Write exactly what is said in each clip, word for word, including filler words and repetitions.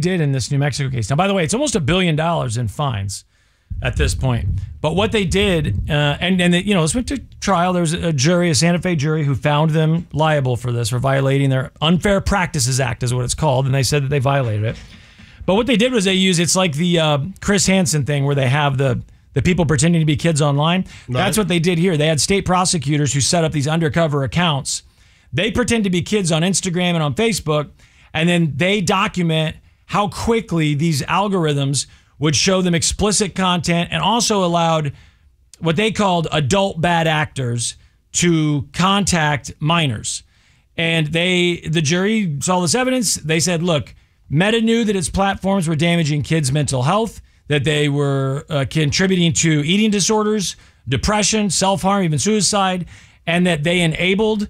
did in this New Mexico case. Now, by the way, it's almost a billion dollars in fines at this point. But what they did, uh, and, and they, you know, this went to trial. There was a jury, a Santa Fe jury, who found them liable for this, for violating their Unfair Practices Act is what it's called. And they said that they violated it. But what they did was they used, it's like the uh, Chris Hansen thing where they have the, the people pretending to be kids online. Right. That's what they did here. They had state prosecutors who set up these undercover accounts. They pretend to be kids on Instagram and on Facebook, and then they document how quickly these algorithms would show them explicit content, and also allowed what they called adult bad actors to contact minors. And they, the jury saw this evidence. They said, look, Meta knew that its platforms were damaging kids' mental health, that they were uh, contributing to eating disorders, depression, self-harm, even suicide, and that they enabled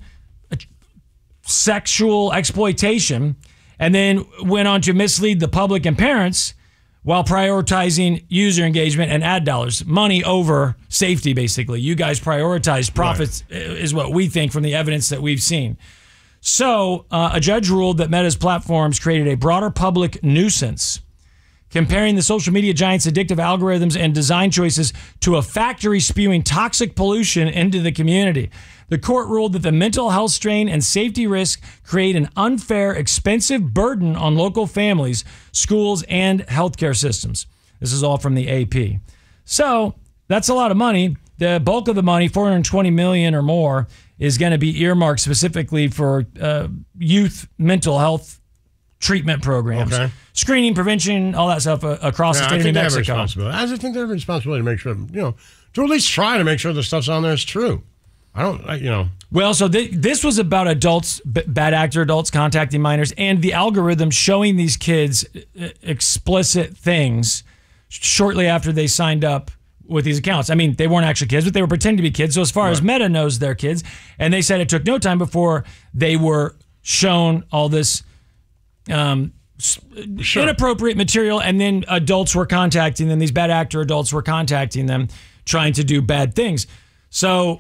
sexual exploitation, and then went on to mislead the public and parents while prioritizing user engagement and ad dollars, money over safety, basically. You guys prioritize profits, right, is what we think from the evidence that we've seen. So uh, a judge ruled that Meta's platforms created a broader public nuisance, comparing the social media giant's addictive algorithms and design choices to a factory spewing toxic pollution into the community. The court ruled that the mental health strain and safety risk create an unfair, expensive burden on local families, schools, and healthcare systems. This is all from the A P. So that's a lot of money. The bulk of the money, four hundred twenty million dollars or more, is going to be earmarked specifically for uh, youth mental health treatment programs, okay, screening, prevention, all that stuff uh, across yeah, the state of New Mexico. I think they have responsibility. I think they have a responsibility to make sure, you know, to at least try to make sure the stuff's on there is true. I don't, I, you know. Well, so th- this was about adults, b- bad actor adults contacting minors, and the algorithm showing these kids explicit things shortly after they signed up with these accounts. I mean, they weren't actually kids, but they were pretending to be kids. So as far right. as Meta knows, they're kids. And they said it took no time before they were shown all this um, sure. inappropriate material, and then adults were contacting them. These bad actor adults were contacting them, trying to do bad things. So,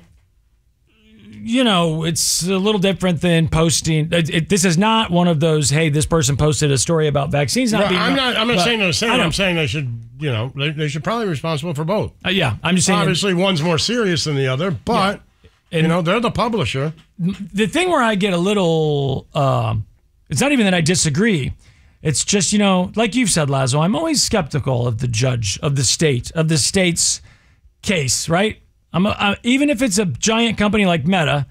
you know, it's a little different than posting. It, it, this is not one of those, hey, this person posted a story about vaccines. Not well, being, I'm not. I'm not but, saying they're saying. I'm saying they should. You know, they, they should probably be responsible for both. Uh, yeah, I'm just saying. Obviously, one's more serious than the other, but yeah. and, you know, they're the publisher. The thing where I get a little, uh, it's not even that I disagree. It's just, you know, like you've said, Lazo, I'm always skeptical of the judge of the state of the state's case, right? I'm a, I, even if it's a giant company like Meta,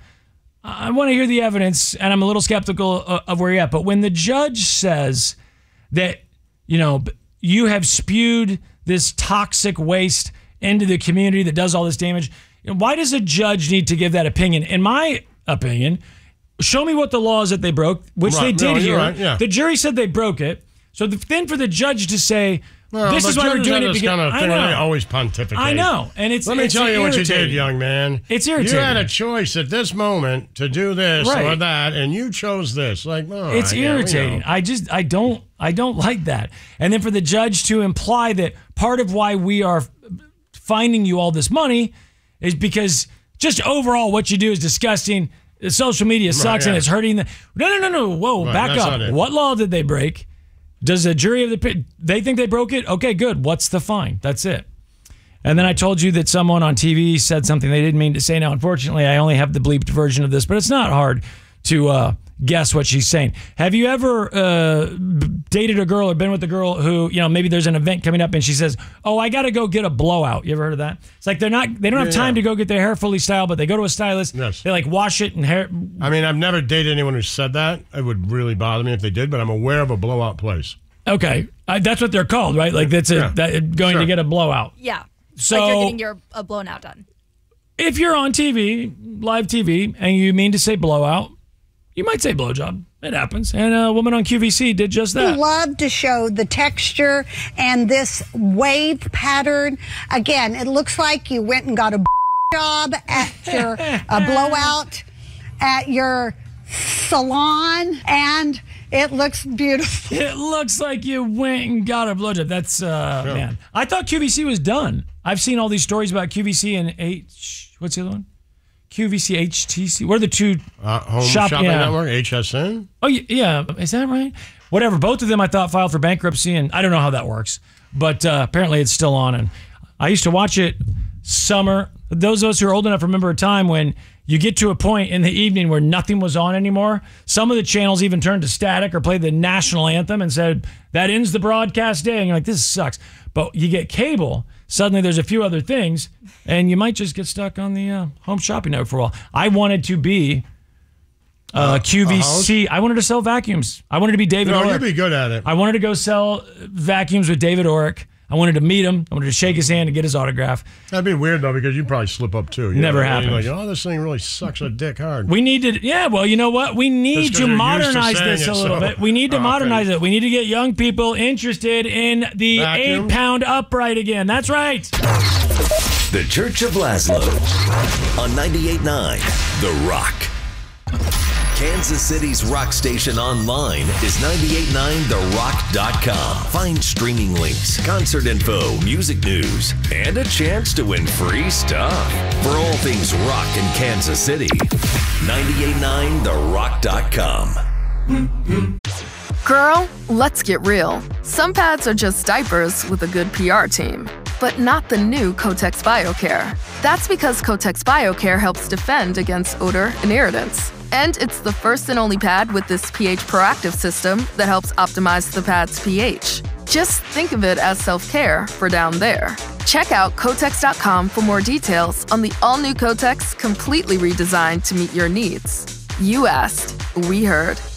I want to hear the evidence, and I'm a little skeptical of, of where you're at. But when the judge says that, you know, you have spewed this toxic waste into the community that does all this damage, why does a judge need to give that opinion? In my opinion, show me what the law is that they broke, which right. they did no, here. Right. Yeah. The jury said they broke it. So the, then for the judge to say, well, this is why we're doing it because kind of I know. They always pontificate. I know, and it's. Let me it's tell you irritating. what you did, young man. It's irritating. You had a choice at this moment to do this right. or that, and you chose this. Like, oh, it's yeah, irritating. I just, I don't, I don't like that. And then for the judge to imply that part of why we are finding you all this money is because just overall what you do is disgusting. Social media sucks right, yeah. and it's hurting the. No, no, no, no. Whoa, right, back up. What law did they break? Does a jury of the they think they broke it? Okay, good. What's the fine? That's it. And then I told you that someone on T V said something they didn't mean to say. Now, unfortunately, I only have the bleeped version of this, but it's not hard to uh, guess what she's saying. Have you ever uh, dated a girl or been with a girl who, you know, maybe there's an event coming up and she says, "Oh, I got to go get a blowout." You ever heard of that? It's like they're not, they don't have yeah, time yeah. to go get their hair fully styled, but they go to a stylist. Yes. They like wash it and hair. I mean, I've never dated anyone who said that. It would really bother me if they did, but I'm aware of a blowout place. Okay, uh, that's what they're called, right? Like that's a, yeah. that, going sure. to get a blowout. Yeah. So like you're getting your a blown out done. If you're on T V, live T V, and you mean to say blowout, you might say blowjob. It happens. And a woman on Q V C did just that. We love to show the texture and this wave pattern. Again, it looks like you went and got a job at your a blowout at your salon, and it looks beautiful. It looks like you went and got a blowjob. That's, uh, yeah. man. I thought Q V C was done. I've seen all these stories about Q V C and H. What's the other one? Q V C, H T C. What are the two? Uh, home shop, Shopping yeah. Network, H S N? Oh, yeah. Is that right? whatever. Both of them I thought filed for bankruptcy, and I don't know how that works, but uh, apparently it's still on. And I used to watch it summer. Those of us who are old enough remember a time when you get to a point in the evening where nothing was on anymore. Some of the channels even turned to static or played the national anthem and said, that ends the broadcast day. And you're like, this sucks. But you get cable, suddenly there's a few other things, and you might just get stuck on the uh, home shopping network for a while. I wanted to be uh, Q V C. I wanted to sell vacuums. I wanted to be David No, Orrick. you'd be good at it. I wanted to go sell vacuums with David Orrick. I wanted to meet him. I wanted to shake his hand and get his autograph. That'd be weird, though, because you'd probably slip up, too. You Never know? happened. You're like, oh, this thing really sucks a dick hard. We need to, yeah, well, you know what? We need Just 'cause to you're modernize used to this a saying it, little so- bit. We need to Oh, modernize okay. it. We need to get young people interested in the Vacuums? eight-pound upright again. That's right. The Church of Laszlo on ninety-eight point nine The Rock. Kansas City's rock station online is ninety-eight point nine the rock dot com. Find streaming links, concert info, music news, and a chance to win free stuff. For all things rock in Kansas City, ninety-eight point nine the rock dot com. Girl, let's get real. Some pads are just diapers with a good P R team, but not the new Kotex BioCare. That's because Kotex BioCare helps defend against odor and irritants. And it's the first and only pad with this pH proactive system that helps optimize the pad's pH. Just think of it as self-care for down there. Check out Kotex dot com for more details on the all-new Kotex, completely redesigned to meet your needs. You asked, we heard.